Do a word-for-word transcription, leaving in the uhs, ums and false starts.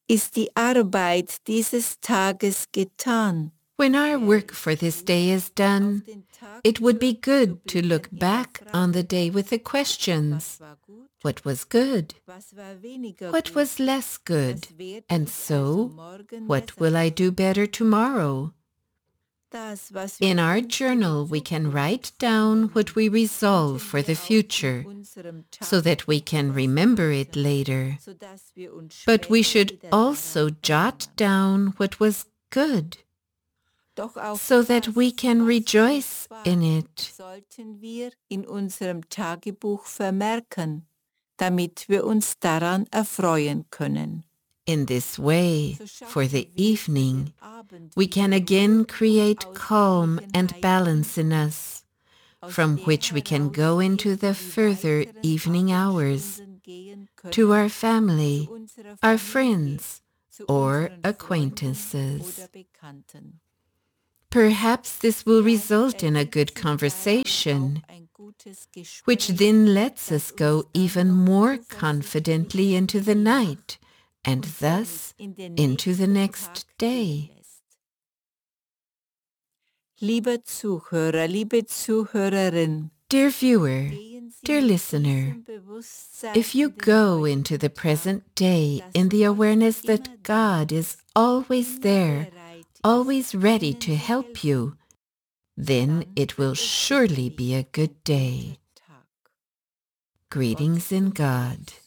ist die Arbeit dieses Tages getan. When our work for this day is done, it would be good to look back on the day with the questions. What was good? What was less good? And so, what will I do better tomorrow? In our journal, we can write down what we resolve for the future, so that we can remember it later. But we should also jot down what was good, so that we can rejoice in it. Sollten wir in unserem Tagebuch vermerken, damit wir uns daran erfreuen können. In this way, for the evening, we can again create calm and balance in us, from which we can go into the further evening hours, to our family, our friends, or acquaintances. Perhaps this will result in a good conversation, which then lets us go even more confidently into the night, and thus into the next day. Lieber Zuhörer, liebe Zuhörerin, Dear viewer, dear listener, if you go into the present day in the awareness that God is always there, always ready to help you, then it will surely be a good day. Greetings in God.